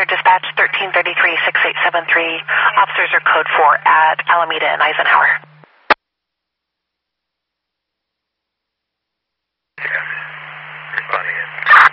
here, dispatch 1333-6873. Officers are code 4 at Alameda and Eisenhower. Yeah, responding in.